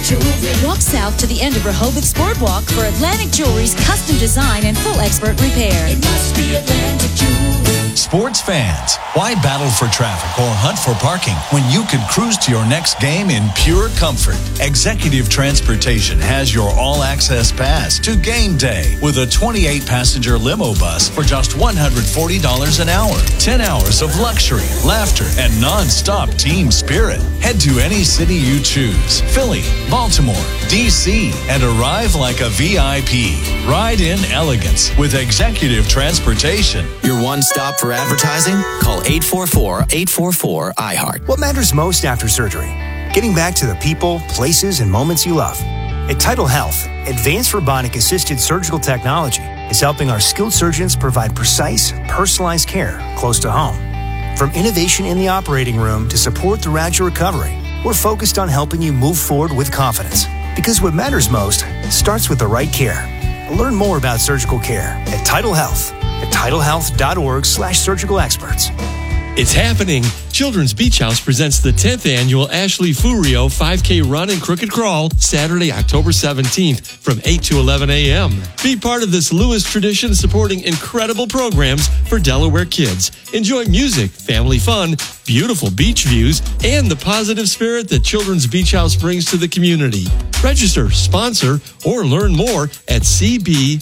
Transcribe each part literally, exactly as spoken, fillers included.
Jewelry. Walk south to the end of Rehoboth's Boardwalk for Atlantic Jewelry's custom design and full expert repair. It must be Atlantic Jewelry. Sports fans, why battle for traffic or hunt for parking when you could cruise to your next game in pure comfort? Executive Transportation has your all-access pass to game day with a twenty-eight passenger limo bus for just one hundred forty dollars an hour. ten hours of luxury, laughter, and non-stop team spirit. Head to any city you choose. Philly, Baltimore, D C, and arrive like a V I P. Ride in elegance with Executive Transportation. Your one stop for advertising? Call eight four four, eight four four, I heart. What matters most after surgery? Getting back to the people, places, and moments you love. At Tidal Health, advanced robotic-assisted surgical technology is helping our skilled surgeons provide precise, personalized care close to home. From innovation in the operating room to support throughout your recovery, we're focused on helping you move forward with confidence. Because what matters most starts with the right care. Learn more about surgical care at Tidal Health at tidal health dot org slash surgical experts. It's happening. Children's Beach House presents the tenth annual Ashley Furio five K Run and Crooked Crawl, Saturday, October seventeenth from eight to eleven a.m. Be part of this Lewis tradition supporting incredible programs for Delaware kids. Enjoy music, family fun, beautiful beach views, and the positive spirit that Children's Beach House brings to the community. Register, sponsor, or learn more at c b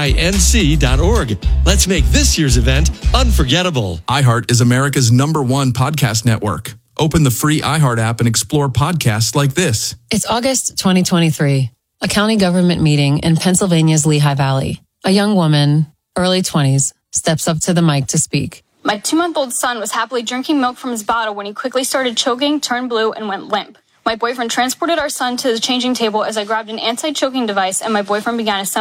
hinc dot org. Let's make this year's event unforgettable. iHeart is America's number one podcast network. Open the free iHeart app and explore podcasts like this. It's August twenty twenty-three, a county government meeting in Pennsylvania's Lehigh Valley. A young woman, early twenties, steps up to the mic to speak. My two-month-old son was happily drinking milk from his bottle when he quickly started choking, turned blue, and went limp. My boyfriend transported our son to the changing table as I grabbed an anti-choking device and my boyfriend began assembling